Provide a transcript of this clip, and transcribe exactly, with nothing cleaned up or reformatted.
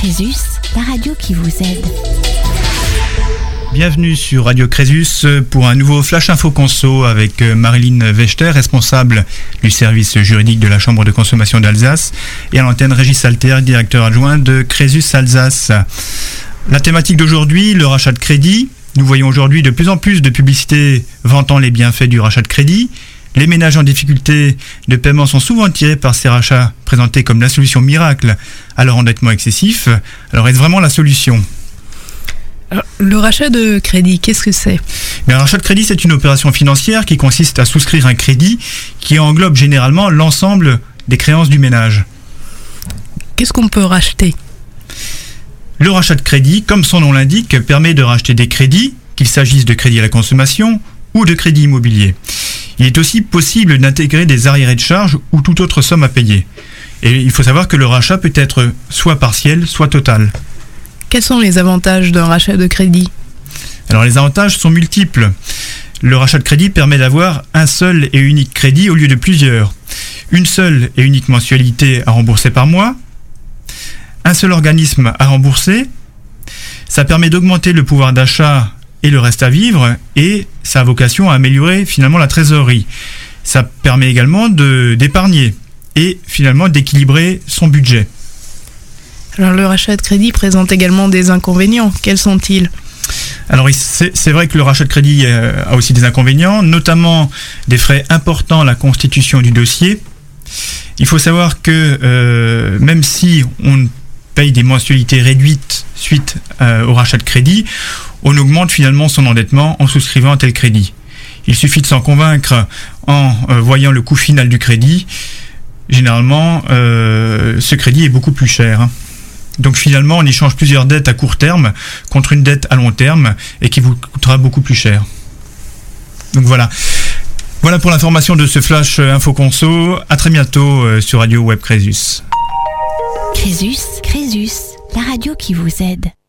Crésus, la radio qui vous aide. Bienvenue sur Radio Crésus pour un nouveau Flash Info Conso avec Marilyn Vechter, responsable du service juridique de la Chambre de consommation d'Alsace, et à l'antenne Régis Alter, directeur adjoint de Crésus Alsace. La thématique d'aujourd'hui, le rachat de crédit. Nous voyons aujourd'hui de plus en plus de publicités vantant les bienfaits du rachat de crédit. Les ménages en difficulté de paiement sont souvent tirés par ces rachats présentés comme la solution miracle à leur endettement excessif. Alors est-ce vraiment la solution ? Alors, le rachat de crédit, qu'est-ce que c'est ? Mais un rachat de crédit, c'est une opération financière qui consiste à souscrire un crédit qui englobe généralement l'ensemble des créances du ménage. Qu'est-ce qu'on peut racheter ? Le rachat de crédit, comme son nom l'indique, permet de racheter des crédits, qu'il s'agisse de crédits à la consommation ou de crédits immobiliers. Il est aussi possible d'intégrer des arriérés de charges ou toute autre somme à payer. Et il faut savoir que le rachat peut être soit partiel, soit total. Quels sont les avantages d'un rachat de crédit ? Alors les avantages sont multiples. Le rachat de crédit permet d'avoir un seul et unique crédit au lieu de plusieurs. Une seule et unique mensualité à rembourser par mois. Un seul organisme à rembourser. Ça permet d'augmenter le pouvoir d'achat et le reste à vivre, et ça a vocation à améliorer finalement la trésorerie. Ça permet également de, d'épargner et finalement d'équilibrer son budget. Alors le rachat de crédit présente également des inconvénients. Quels sont-ils ? Alors c'est, c'est vrai que le rachat de crédit a aussi des inconvénients, notamment des frais importants à la constitution du dossier. Il faut savoir que euh, même si on paye des mensualités réduites suite euh, au rachat de crédit, on augmente finalement son endettement en souscrivant un tel crédit. Il suffit de s'en convaincre en euh, voyant le coût final du crédit. Généralement, euh, ce crédit est beaucoup plus cher. Hein. Donc finalement, on échange plusieurs dettes à court terme contre une dette à long terme et qui vous coûtera beaucoup plus cher. Donc voilà. Voilà pour l'information de ce Flash Info Conso. À très bientôt euh, sur Radio Web Crésus. Crésus, Crésus, la radio qui vous aide.